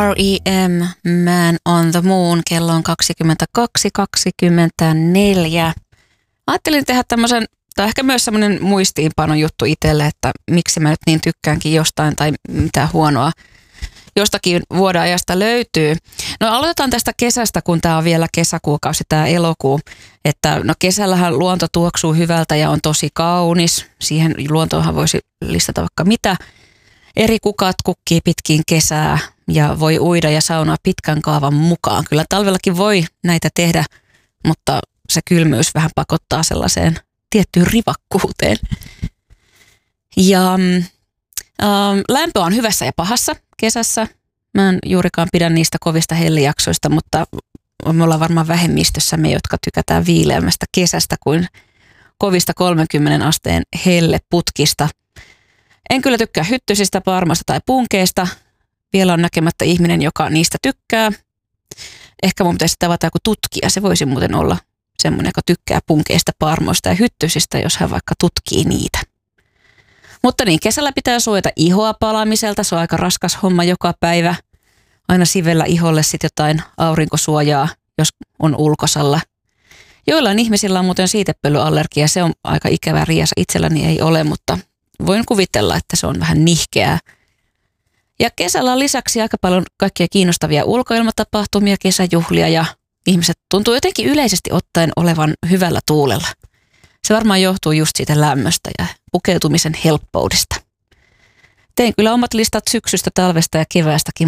R.E.M. Man on the Moon. Kello on 22:24. Ajattelin tehdä tämmöisen, tai ehkä myös semmoinen muistiinpanon juttu itselle, että miksi mä nyt niin tykkäänkin jostain tai mitä huonoa jostakin vuoden ajasta löytyy. No aloitetaan tästä kesästä, kun tämä on vielä kesäkuukausi, tämä elokuu. Että no kesällähän luonto tuoksuu hyvältä ja on tosi kaunis. Siihen luontoonhan voisi listata vaikka mitä. Eri kukat kukkii pitkin kesää ja voi uida ja saunaa pitkän kaavan mukaan. Kyllä talvellakin voi näitä tehdä, mutta se kylmyys vähän pakottaa sellaiseen tiettyyn rivakkuuteen. Ja lämpö on hyvässä ja pahassa kesässä. Mä en juurikaan pidä niistä kovista hellijaksoista, mutta me ollaan varmaan vähemmistössä me, jotka tykätään viileämmästä kesästä kuin kovista 30 asteen helleputkista. En kyllä tykkää hyttysistä, parmasta tai punkeista. Vielä on näkemättä ihminen, joka niistä tykkää. Ehkä mun pitäisi tavata joku tutkija. Se voisi muuten olla semmoinen, joka tykkää punkeista, parmoista ja hyttysistä, jos hän vaikka tutkii niitä. Mutta niin, kesällä pitää suojata ihoa palamiselta. Se on aika raskas homma joka päivä. Aina sivellä iholle sitten jotain aurinkosuojaa, jos on ulkosalla. Joillain ihmisillä on muuten siitepölyallergia. Se on aika ikävä riesa. Itselläni ei ole, mutta voin kuvitella, että se on vähän nihkeää. Ja kesällä on lisäksi aika paljon kaikkia kiinnostavia ulkoilmatapahtumia, kesäjuhlia ja ihmiset tuntuu jotenkin yleisesti ottaen olevan hyvällä tuulella. Se varmaan johtuu just siitä lämmöstä ja pukeutumisen helppoudesta. Tein kyllä omat listat syksystä, talvesta ja keväästäkin,